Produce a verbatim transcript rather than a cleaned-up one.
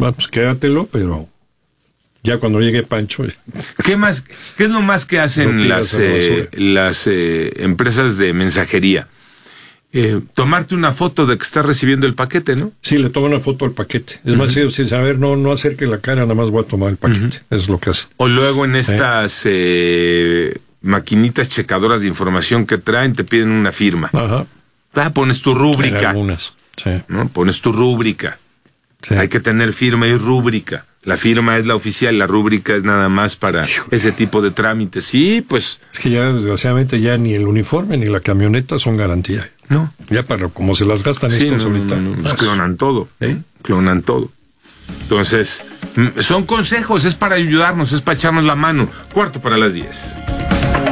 Bueno, pues quédatelo, pero ya cuando llegue Pancho... ¿Qué más? ¿Qué es lo más que hacen No las, eh, las eh, empresas de mensajería? Eh, tomarte una foto de que estás recibiendo el paquete, ¿no? Sí, le toma una foto al paquete. Es uh-huh. más, ellos dicen, a ver, no, no acerque la cara, nada más voy a tomar el paquete. Uh-huh. Es lo que hace. O luego en estas eh, maquinitas checadoras de información que traen, te piden una firma. Ajá. Ah, pones tu rúbrica. En algunas, sí. ¿No? Pones tu rúbrica. Sí. Hay que tener firma y rúbrica. La firma es la oficial, la rúbrica es nada más para ese tipo de trámites. Sí, pues... Es que ya, desgraciadamente, ya ni el uniforme ni la camioneta son garantía. No. Ya para como se las gastan sí, estos no, ahorita. No, no, pues clonan todo. ¿Eh? Clonan todo. Entonces, son consejos, es para ayudarnos, es para echarnos la mano. Cuarto para las diez.